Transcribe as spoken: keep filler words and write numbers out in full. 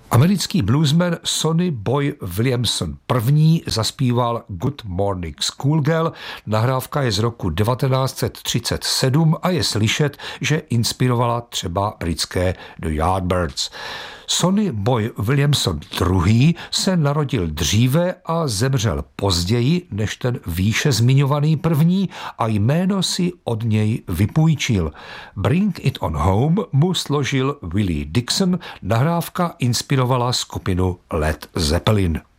Americký bluesman Sonny Boy Williamson první zaspíval Good Morning Schoolgirl. Nahrávka je z roku devatenáct set třicet sedm a je slyšet, že inspirovala třeba britské The Yardbirds. Sonny Boy Williamson druhý. se narodil dříve a zemřel později než ten výše zmiňovaný první a jméno si od něj vypůjčil. Bring It On Home mu složil Willie Dixon, nahrávka inspirovala skupinu Led Zeppelin.